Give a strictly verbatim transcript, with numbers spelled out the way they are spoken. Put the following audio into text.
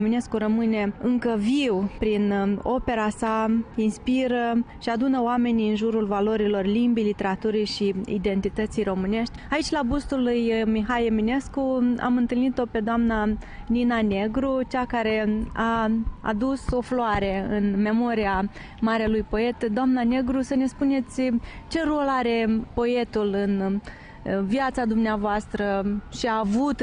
Eminescu rămâne încă viu prin opera sa, inspiră și adună oamenii în jurul valorilor limbii, literaturii și identității românești. Aici, la bustul lui Mihai Eminescu, am întâlnit-o pe doamna Nina Negru, cea care a adus o floare în memoria marelui poet. Doamna Negru, să ne spuneți ce rol are poetul în viața dumneavoastră și a avut